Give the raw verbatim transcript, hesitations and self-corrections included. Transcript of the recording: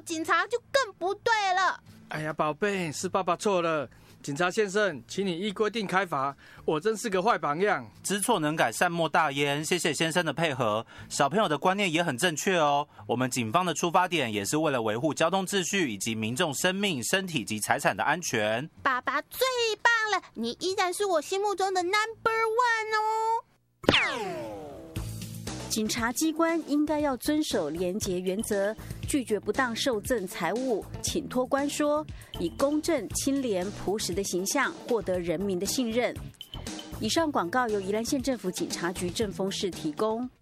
警察就更不对了。 哎呀，宝贝，是爸爸错了。警察先生，请你依规定开罚，我真是个坏榜样。 知错能改，善莫大焉。谢谢先生的配合，小朋友的观念也很正确哦。我们警方的出发点也是为了维护交通秩序以及民众生命、身体及财产的安全。 爸爸最棒了，你依然是我心目中的 number one 哦。 警察机关应该要遵守廉洁原则，拒绝不当受赠财物，请托官说，以公正、清廉、朴实的形象获得人民的信任。以上广告由宜兰县政府警察局政风室提供。